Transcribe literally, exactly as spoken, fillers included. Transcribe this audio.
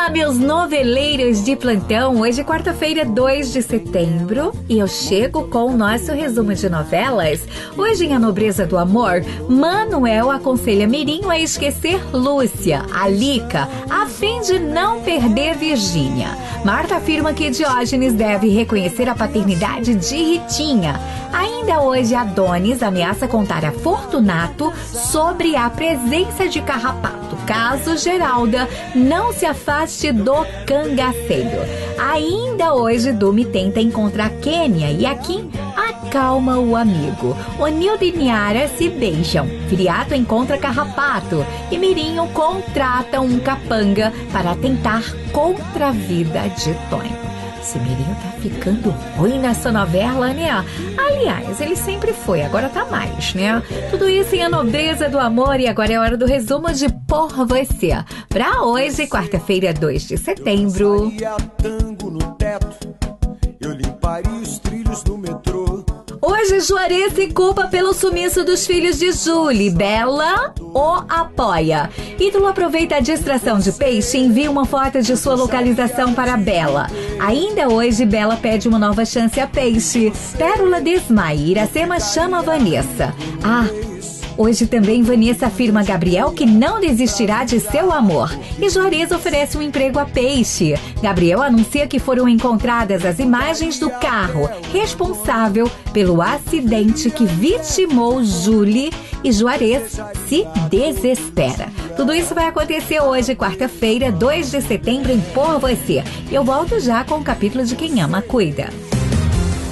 Olá, meus noveleiros de plantão. Hoje é quarta-feira, dois de setembro, e eu chego com o nosso resumo de novelas. Hoje, em A Nobreza do Amor, Manuel aconselha Mirinho a esquecer Lúcia, a Lica, a fim de não perder Virgínia. Marta afirma que Diógenes deve reconhecer a paternidade de Ritinha. Ainda hoje, Adonis ameaça contar a Fortunato sobre a presença de Carrapato, caso Geralda não se afaste do cangaceiro. Ainda hoje, Dumi tenta encontrar Quênia e Akin acalma o amigo. Onildo e Niara se beijam. Viriato encontra Carrapato e Mirinho contrata um capanga para tentar contra a vida de Tonho. Esse Mirinho tá ficando ruim nessa novela, né? Aliás, ele sempre foi, agora tá mais, né? Tudo isso em A Nobreza do Amor, e agora é hora do resumo de Por Você. Pra hoje, quarta-feira, dois de setembro. Tango no teto, eu limparia os trilhos do metrô. Hoje, Juarez se culpa pelo sumiço dos filhos de Júlia. Bela o apoia. Ídolo aproveita a distração de Peixe e envia uma foto de sua localização para Bela. Ainda hoje, Bela pede uma nova chance a Peixe. Pérola desmaia. Iracema chama Vanessa. Ah, hoje também Vanessa afirma a Gabriel que não desistirá de seu amor. E Juarez oferece um emprego a Peixe. Gabriel anuncia que foram encontradas as imagens do carro responsável pelo acidente que vitimou Julie, e Juarez se desespera. Tudo isso vai acontecer hoje, quarta-feira, dois de setembro, em Por Você. Eu volto já com o capítulo de Quem Ama Cuida.